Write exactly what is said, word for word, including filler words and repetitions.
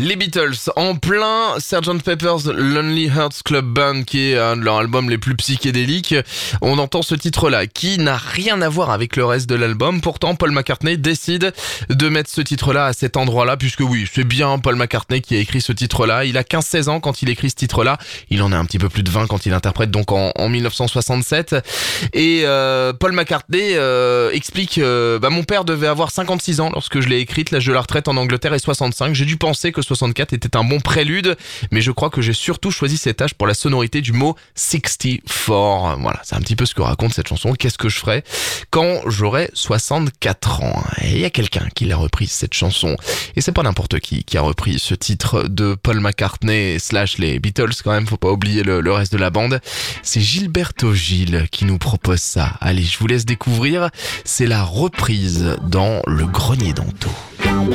Les Beatles, en plein sergeant Pepper's Lonely Hearts Club Band, qui est un de leurs albums les plus psychédéliques. On entend ce titre-là, qui n'a rien à voir avec le reste de l'album. Pourtant, Paul McCartney décide de mettre ce titre-là à cet endroit-là, puisque oui, c'est bien Paul McCartney qui a écrit ce titre-là. Il a quinze seize ans quand il écrit ce titre-là. Il en a un petit peu plus de vingt quand il interprète donc en, en dix-neuf cent soixante-sept. Et euh, Paul McCartney euh, explique euh, bah, mon père devait avoir cinquante-six ans lorsque je l'ai écrite. L'âge de la retraite en Angleterre est soixante-cinq. J'ai dû penser que soixante-quatre était un bon prélude, mais je crois que j'ai surtout choisi cet âge pour la sonorité du mot soixante-quatre. Voilà, c'est un petit peu ce que raconte cette chanson. Qu'est-ce que je ferai quand j'aurai soixante-quatre ans? Et il y a quelqu'un qui l'a reprise, cette chanson. Et c'est pas n'importe qui qui a repris ce titre de Paul McCartney slash les Beatles quand même, faut pas oublier le, le reste de la bande. C'est Gilberto Gil qui nous propose ça. Allez, je vous laisse découvrir. C'est la reprise dans Le Grenier d'Anto.